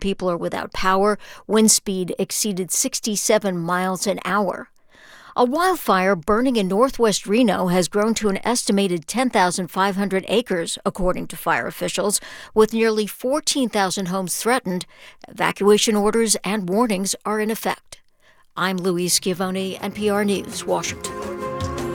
people are without power. Wind speed exceeded 67 miles an hour. A wildfire burning in northwest Reno has grown to an estimated 10,500 acres, according to fire officials, with nearly 14,000 homes threatened. Evacuation orders and warnings are in effect. I'm Louise Schiavone, NPR News, Washington.